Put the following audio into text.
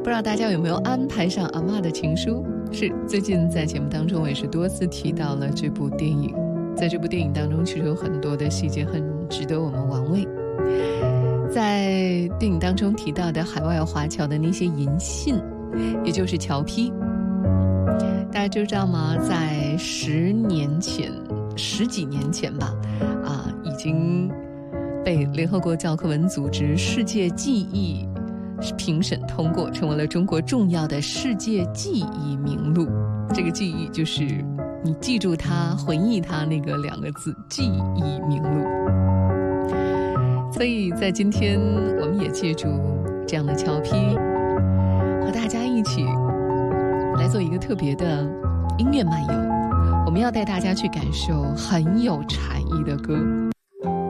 不知道大家有没有安排上阿嬷的情书？是，最近在节目当中我也是多次提到了这部电影。在这部电影当中，其实有很多的细节很值得我们玩味。在电影当中提到的海外华侨的那些银信，也就是侨批，大家知道吗？在十几年前吧，已经被联合国教科文组织世界记忆评审通过，成为了中国重要的世界记忆名录。这个记忆就是你记住它、回忆它那个2个字，记忆名录。所以在今天，我们也借助这样的侨批，和大家一起来做一个特别的音乐漫游。我们要带大家去感受很有禅意的歌。